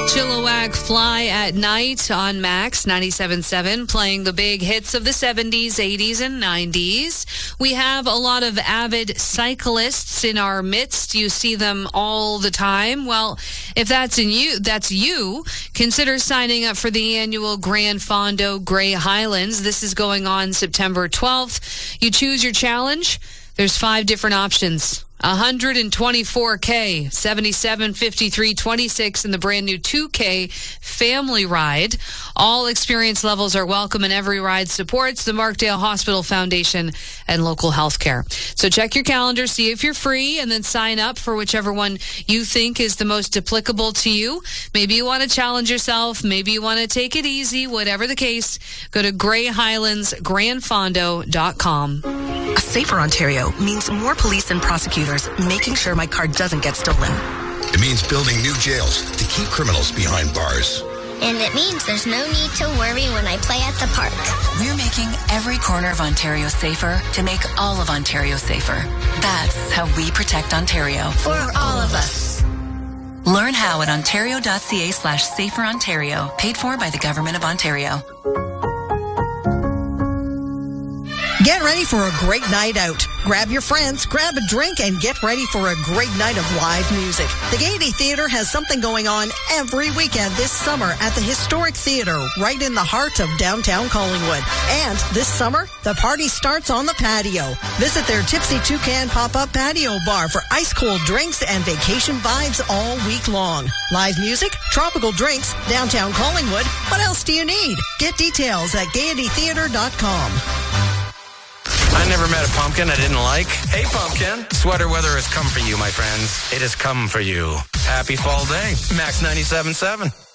Chilliwack Fly at Night on Max 97.7, playing the big hits of the 70s, 80s, and 90s. We have a lot of avid cyclists in our midst. You see them all the time. Well, if that's you, consider signing up for the annual Gran Fondo Grey Highlands. This is going on September 12th. You choose your challenge. There's 5 different options. 124K, 77, 53, 26, and the brand new 2K family ride. All experience levels are welcome, and every ride supports the Markdale Hospital Foundation and local health care. So check your calendar, see if you're free, and then sign up for whichever one you think is the most applicable to you. Maybe you want to challenge yourself. Maybe you want to take it easy. Whatever the case, go to greyhighlandsgranfondo.com. A safer Ontario means more police and prosecutors making sure my car doesn't get stolen. It means building new jails to keep criminals behind bars. And it means there's no need to worry when I play at the park. We're making every corner of Ontario safer to make all of Ontario safer. That's how we protect Ontario. For all of us. Learn how at ontario.ca/saferontario. Paid for by the Government of Ontario. Get ready for a great night out. Grab your friends, grab a drink, and get ready for a great night of live music. The Gaiety Theatre has something going on every weekend this summer at the Historic Theatre, right in the heart of downtown Collingwood. And this summer, the party starts on the patio. Visit their Tipsy Toucan pop-up patio bar for ice-cold drinks and vacation vibes all week long. Live music, tropical drinks, downtown Collingwood. What else do you need? Get details at Gaiety-theatre.com. I never met a pumpkin I didn't like. Hey, pumpkin. Sweater weather has come for you, my friends. It has come for you. Happy fall day. Max 97.7.